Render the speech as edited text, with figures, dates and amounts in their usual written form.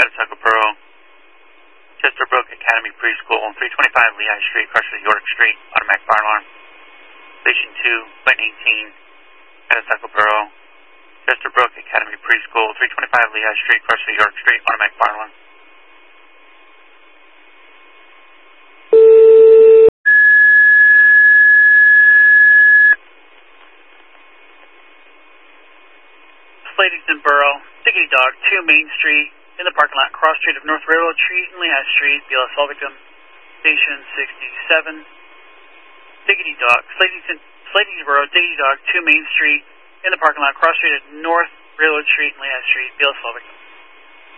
Pettisacoboro, Chesterbrook Academy Preschool, 325 Lehigh Street, across from York Street, automatic fire alarm. Station 2, Plane 18, Pettisacoboro, Chesterbrook Academy Preschool, 325 Lehigh Street, across from York Street, automatic fire alarm. Slatington Borough, Diggity Dog, 2 Main Street, in the parking lot, cross street of North Railroad Street and Lehigh Street, BLS Fullerton, Station 67. Diggity Dog, Slatington Borough, Diggity Dog, 2 Main Street, in the parking lot, cross street of North Railroad Street and Lehigh Street, BLS Fullerton.